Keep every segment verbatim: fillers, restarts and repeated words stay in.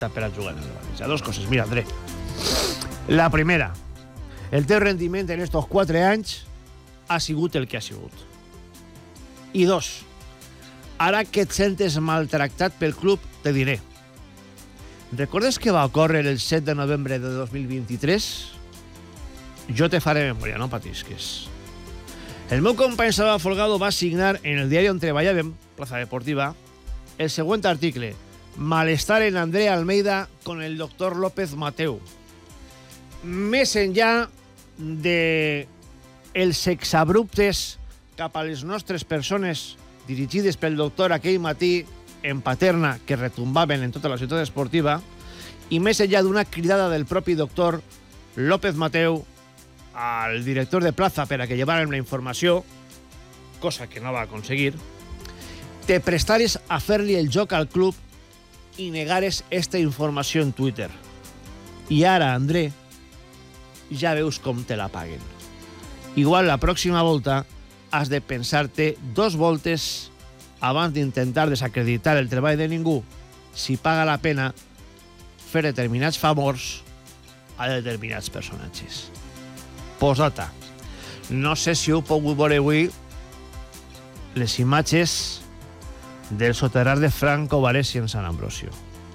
per a jugar en el València. Dos coses. Mira, André. La primera, el teu rendiment en estos quatre anys ha sigut el que ha sigut. I dos, ara que et sentes maltractat pel club, te diré. Recordes que va ocórrer el set de novembre de dos mil vint-i-tres? Jo te faré memòria, no patisques. El meu company Salva Folgado va signar en el diari on treballàvem, Plaza Deportiva, el següent article: malestar en André Almeida con el doctor López Mateu. Més enllà de els exabruptes cap a les nostres persones dirigides pel doctor aquell matí en Paterna que retumbaven en tota la ciutat esportiva, i més enllà d'una cridada del propi doctor López Mateu al director de Plaza per a que llevaren la informació, cosa que no va aconseguir, te prestares a fer-li el joc al club i negares esta informació en Twitter. I ara, André, ja veus com te la paguen. Igual la pròxima volta has de pensar-te dos voltes abans d'intentar desacreditar el treball de ningú, si paga la pena fer determinats favors a determinats personatges. Postdata. No sé si heu pogut veure avui les imatges del soterrar de Franco Baresi en Sant Ambrosio.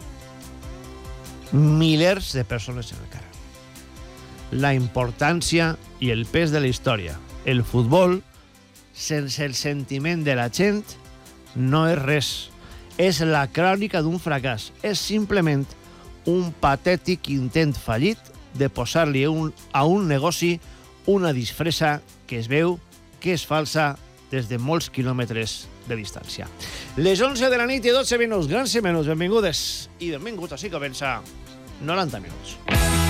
Milers de persones en el carrer. La importància i el pes de la història. El futbol, sense el sentiment de la gent, no és res. És la crònica d'un fracàs. És simplement un patètic intent fallit de posar-li un, a un negoci una disfressa que es veu que és falsa des de molts quilòmetres de distància. Les onze de la nit i dotze minuts. Grans i menys, benvingudes i benvinguts. Així comença noranta minuts.